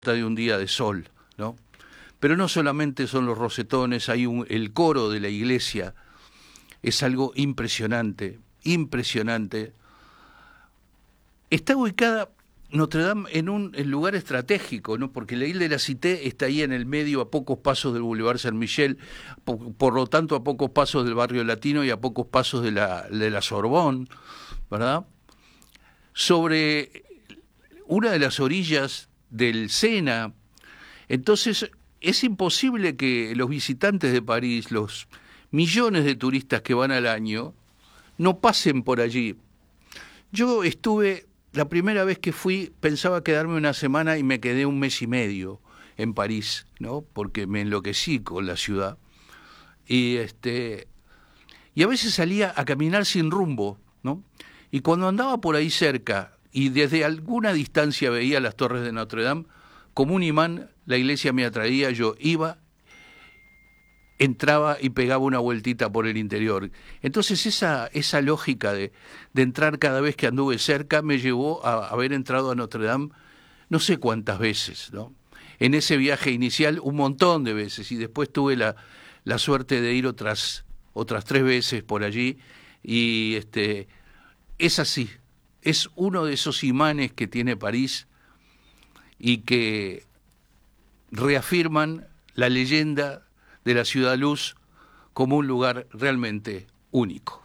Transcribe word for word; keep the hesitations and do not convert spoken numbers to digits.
de un día de sol, ¿no? Pero no solamente son los rosetones, hay un, el coro de la iglesia, es algo impresionante, impresionante. Está ubicada Notre Dame en un en lugar estratégico, ¿no? Porque la Isla de la Cité está ahí en el medio, a pocos pasos del Boulevard Saint Michel, por, por lo tanto a pocos pasos del barrio latino y a pocos pasos de la, de la Sorbonne, ¿verdad? Sobre una de las orillas del Sena. Entonces es imposible que los visitantes de París, los millones de turistas que van al año, no pasen por allí. Yo estuve, la primera vez que fui, pensaba quedarme una semana y me quedé un mes y medio en París, ¿no? Porque me enloquecí con la ciudad. Y este y a veces salía a caminar sin rumbo, ¿no? Y cuando andaba por ahí cerca y desde alguna distancia veía las torres de Notre Dame, como un imán la iglesia me atraía, yo iba, entraba y pegaba una vueltita por el interior. Entonces esa, esa lógica de, de entrar cada vez que anduve cerca me llevó a haber entrado a Notre Dame no sé cuántas veces, ¿no? En ese viaje inicial un montón de veces, y después tuve la, la suerte de ir otras, otras tres veces por allí, y este es así, es uno de esos imanes que tiene París y que reafirman la leyenda de la Ciudad Luz como un lugar realmente único.